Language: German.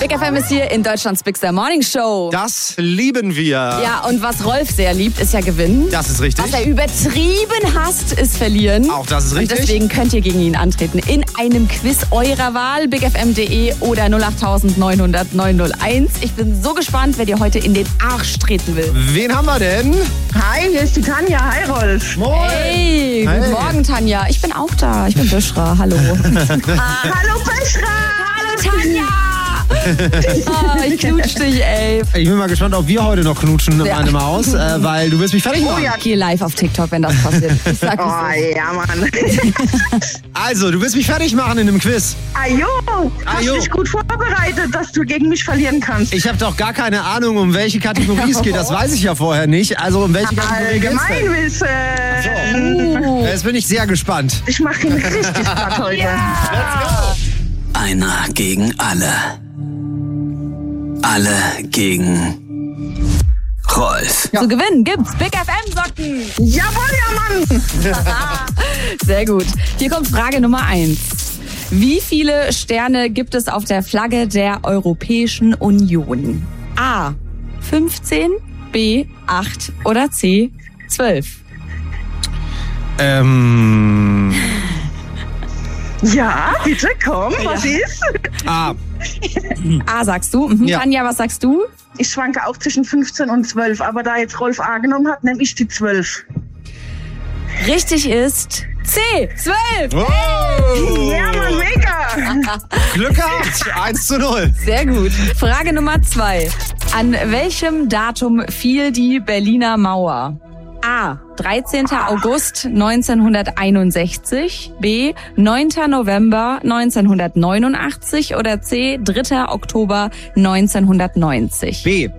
Big FM ist hier in Deutschlands Big Star Morning Show. Das lieben wir. Ja, und was Rolf sehr liebt, ist ja gewinnen. Das ist richtig. Was er übertrieben hasst, ist verlieren. Auch das ist richtig. Und deswegen könnt ihr gegen ihn antreten in einem Quiz eurer Wahl, bigfm.de oder 08900 901. Ich bin so gespannt, wer dir heute in den Arsch treten will. Wen haben wir denn? Hi, hier ist die Tanja. Hi, Rolf. Moin. Hey, guten Morgen, Tanja. Ich bin auch da. Ich bin Büschra. Hallo. Hallo, Peschra. Hallo, Tanja. Ich knutsch dich, ey. Ich bin mal gespannt, ob wir heute noch knutschen in Ja. meinem Haus, weil du wirst mich fertig machen. Oh ja. Geh live auf TikTok, wenn das passiert. Ich sag Oh, es ja, Mann. Also, du wirst mich fertig machen in einem Quiz. Ajo, hast Ajo. dich gut vorbereitet, dass du gegen mich verlieren kannst. Ich habe doch gar keine Ahnung, um welche Kategorie es geht. Das weiß ich ja vorher nicht. Also, um welche Kategorie geht's denn? Allgemeinwissen. Jetzt bin ich sehr gespannt. Ich mache ihn richtig platt heute. Einer gegen alle. Alle gegen Rolf. Zu gewinnen gibt's Big FM Socken. Jawohl, ja, Mann. Sehr gut. Hier kommt Frage Nummer 1. Wie viele Sterne gibt es auf der Flagge der Europäischen Union? A. 15, B. 8 oder C. 12? Ja, bitte, komm, was ist? Ah, A sagst du. Mhm. Ja. Tanja, was sagst du? Ich schwanke auch zwischen 15 und 12, aber da jetzt Rolf A genommen hat, nehme ich die 12. Richtig ist C. 12. oh. Ja, Mann, mega. Glück gehabt. 1:0. Sehr gut. Frage Nummer 2. An welchem Datum fiel die Berliner Mauer? A. 13. August 1961, B. 9. November 1989 oder C. 3. Oktober 1990? B.